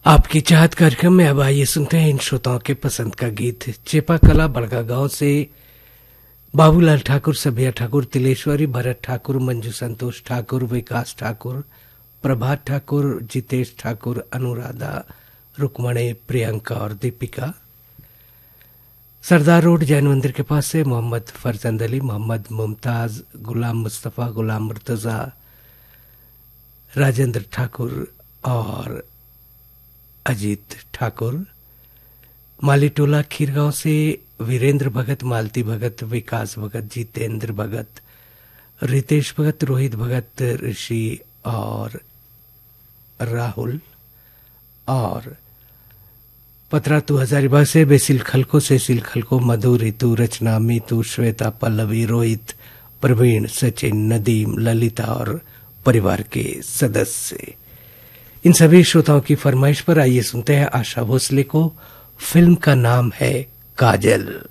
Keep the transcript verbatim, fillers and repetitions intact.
आपकी चाहत कार्यक्रम में अब आइए सुनते हैं इन श्रोताओं के पसंद का गीत। चेपा कला बड़का गांव से बाबूलाल ठाकुर, सभिया ठाकुर, तिलेश्वरी, भरत ठाकुर, मंजू संतोष ठाकुर, विकास ठाकुर, प्रभात ठाकुर, जितेश ठाकुर, अनुराधा, रुक्मणी, प्रियंका और दीपिका। सरदार रोड जैन मंदिर के पास से मोहम्मद फरजंद अली, मोहम्मद मुमताज, गुलाम मुस्तफा, गुलाम मुर्तजा, राजेंद्र ठाकुर और अजीत ठाकुर। मालीटोला खीरगांव से वीरेंद्र भगत, मालती भगत, विकास भगत, जितेंद्र भगत, रितेश भगत, रोहित भगत, ऋषि और राहुल। और पतरातू हजारीबाग से बेसिल खलको, सेसिल खलको, मधु, रितु, रचना, मीतू, श्वेता, पल्लवी, रोहित, प्रवीण, सचिन, नदीम, ललिता और परिवार के सदस्य। इन सभी श्रोताओं की फरमाइश पर आइए सुनते हैं आशा भोसले को। फिल्म का नाम है काजल।